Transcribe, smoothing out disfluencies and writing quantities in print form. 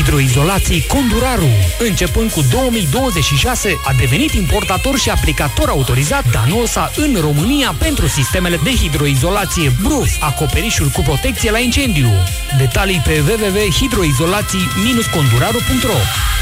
Hidroizolații Conduraru. Începând cu 2026, a devenit importator și aplicator autorizat Danosa în România pentru sistemele de hidroizolație Bruf, acoperișuri cu protecție la incendiu. Detalii pe www.hidroizolații-conduraru.ro.